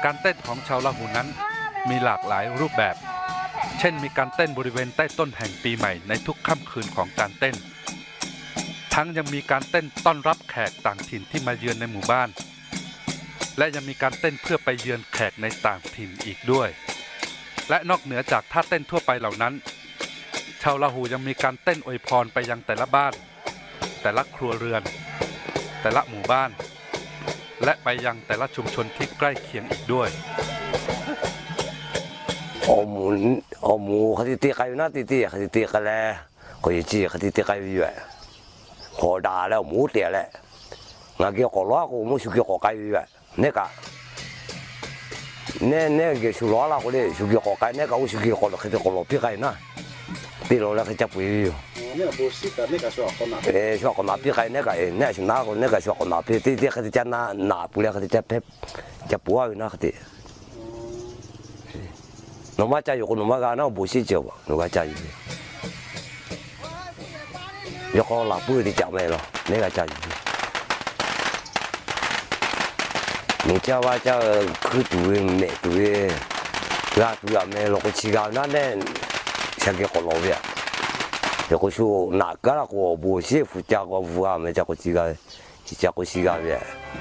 การเต้นของชาวลาหูนั้นมีหลากหลายรูปแบบเช่นมีการเต้นบริเวณใต้ต้นแห่งปีใหม่ในทุกค่ำคืนของการเต้นทั้งยังมีการเต้นต้อนรับแขกต่างถิ่นที่มาเยือนในหมู่บ้านและยังมีการเต้นเพื่อไปเยือนแขกในต่างถิ่นอีกด้วยและนอกเหนือจากท่าเต้นทั่วไปเหล่านั้นชาวลาหูยังมีการเต้นอวยพรไปยังแต่ละบ้านแต่ละครัวเรือนแต่ละหมู่บ้านและไปยังแต่ละชุมชนที่ใกล้เคียงอีกด้วยอมูเขาที่ตีกันอยู่นะตีเขาที่ตีกันแล้วเขาจะจี้เขาที่ตีกันอยู่ขอด่าแล้วหมูเตี้ยแหละงาเกี่ยวกับล้อกูมูสุกี้กับไก่อยู่เนี่ยกะเนี่ยเกี่ยวกับล้อละกูเลยสุกี้กับไก่เนี่ยกะกูสุกี้กับเขาจะกับล้อพี่ไก่นะพี่เราแล้วเขาจะปุยอยู่เนี่ยบูสิกเนี่ยก็ชอบคนนั้นชอบคนนั้นพี่ไก่เนี่ยกะเนี่ยฉันน่าคนเนี่ยกะชอบคนนั้นพี่เขาจะหนาปุยเขาจะเพ็บจะปัวอยู่นะเขาที่หนูมาใจอยู่คนหนูมากันนะบูสิเจ้าหนูก็ใจอยู่ยกหลับปื้ที่จับไม่หรอเนี่ยก็ใจอยู่หนูเจ้าว่าเจ้าคือตัวเมย์ตัวไม่หรอกชิกานั่นเนี่ยฉันก็ขอร้องเนี่ยเดี๋ยวก็ชูหนักก็แล้วก็บูสิฟูจ้าก็ฟูอ่ะไม่จ้าก็ชิกาเนี่ย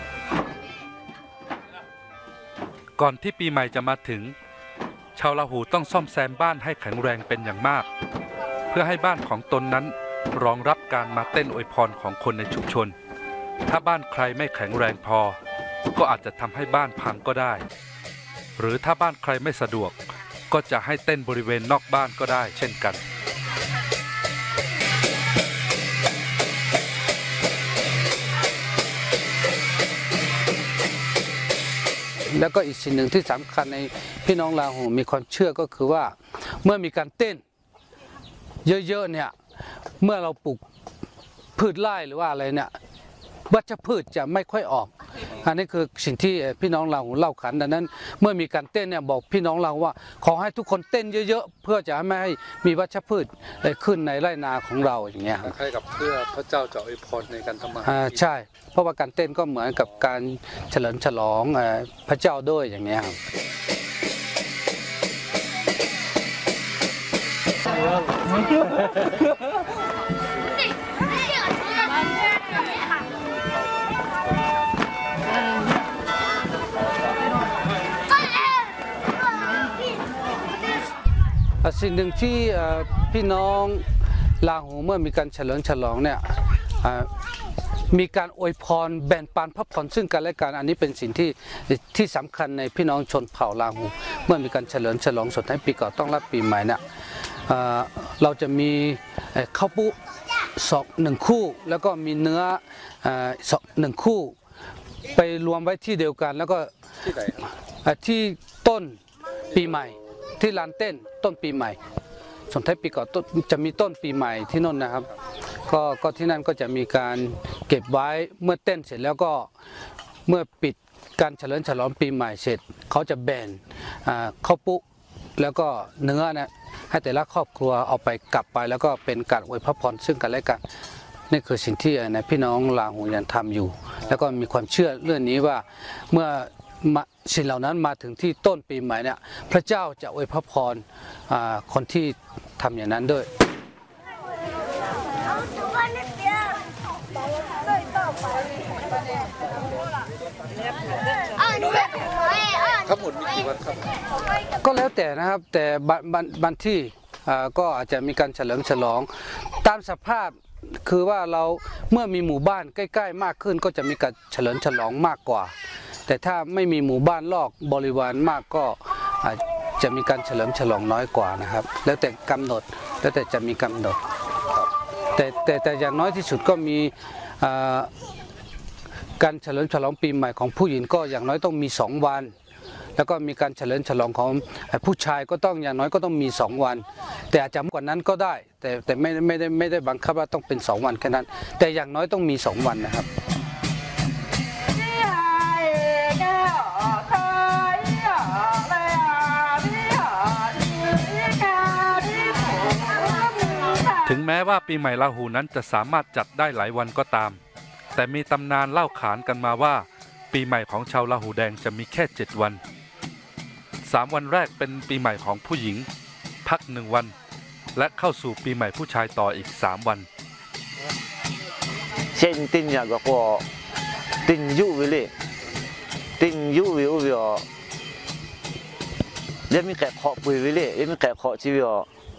ก่อนที่ปีใหม่จะมาถึงชาวลาหูต้องซ่อมแซมบ้านให้แข็งแรงเป็นอย่างมากเพื่อให้บ้านของตนนั้นรองรับการมาเต้นอวยพรของคนในชุมชนถ้าบ้านใครไม่แข็งแรงพอก็อาจจะทำให้บ้านพังก็ได้หรือถ้าบ้านใครไม่สะดวกก็จะให้เต้นบริเวณนอกบ้านก็ได้เช่นกันแล้วก็อีกสิ่งหนึ่งที่สำคัญในพี่น้องลาหูมีความเชื่อก็คือว่าเมื่อมีการเต้นเยอะๆเนี่ยเมื่อเราปลูกพืชไร่หรือว่าอะไรเนี่ยวัชพืชจะไม่ค่อยออกอันนี้คือสิ่งที่พี่น้องลาหูเล่าขานดังนั้นเมื่อมีการเต้นเนี่ยบอกพี่น้องเราว่าขอให้ทุกคนเต้นเยอะๆเพื่อจะไม่ให้มีวัชพืชขึ้นในไร่นาของเราอย่างเงี้ยคล้ายกับเพื่อพระเจ้าจะอวยพรในการทำมาใช่เพราะว่าการเต้นก็เหมือนกับการเฉลิมฉลองพระเจ้าด้วยอย่างเงี้ยครับสิ่งหนึ่งที่พี่น้องลาหูเมื่อมีการเฉลิมฉลองเนี่ยมีการอวยพรแบ่งปันพระพรซึ่งกันและกันอันนี้เป็นสิ่งที่สำคัญในพี่น้องชนเผ่าลาหูเมื่อมีการเฉลิมฉลองส่งท้ายปีเก่าต้อนรับปีใหม่เนี่ยเราจะมีข้าวปุ1 คู่แล้วก็มีเนื้อ1 คู่ไปรวมไว้ที่เดียวกันแล้วก็ที่ต้นปีใหม่ที่ลานเต้นต้นปีใหม่ส่งท้ายปีเก่าจะมีต้นปีใหม่ที่นั่นนะครับก็ที่นั่นก็จะมีการเก็บไว้เมื่อเต้นเสร็จแล้วก็เมื่อปิดการเฉลิมฉลองปีใหม่เสร็จเขาจะแบ่งข้าวปุแล้วก็เนื้อนะให้แต่ละครอบครัวเอาไปกลับไปแล้วก็เป็นการอวยพรซึ่งกันและกันนี่คือสิ่งที่พี่น้องลาหูยังทำอยู่แล้วก็มีความเชื่อเรื่องนี้ว่าเมื่อสิ่งเหล่านั้นมาถึงที่ต้นปีใหม่เนี่ยพระเจ้าจะอวยพรคนที่ทำอย่างนั้นด้วยทั้งหมดมีกี่วันครับก็แล้วแต่นะครับแต่บางที่ก็อาจจะมีการเฉลิมฉลองตามสภาพคือว่าเราเมื่อมีหมู่บ้านใกล้ๆมากขึ้นก็จะมีการเฉลิมฉลองมากกว่าแต่ถ้าไม่มีหมู่บ้านรอบบริวารมากก็อาจจะมีการเฉลิมฉลองน้อยกว่านะครับแล้วแต่กำหนดแล้วแต่จะมีกำหนดแต่อย่างน้อยที่สุดก็มีการเฉลิมฉลองปีใหม่ของผู้หญิงก็อย่างน้อยต้องมี2 วันแล้วก็มีการเฉลิมฉลองของผู้ชายก็ต้องอย่างน้อยก็ต้องมี2 วันแต่อาจจะมากกว่านั้นก็ได้แต่ไม่ได้บังคับว่าต้องเป็น2 วันแค่นั้นแต่อย่างน้อยต้องมี2 วันนะครับถึงแม้ว่าปีใหม่ลาหูนั้นจะสามารถจัดได้หลายวันก็ตามแต่มีตำนานเล่าขานกันมาว่าปีใหม่ของชาวลาหูแดงจะมีแค่7 วัน 3 วันแรกเป็นปีใหม่ของผู้หญิงพัก1 วันและเข้าสู่ปีใหม่ผู้ชายต่ออีก3 วัน现定呀个个定有为嘞，定有为个，也没改考不为嘞，也没改考这个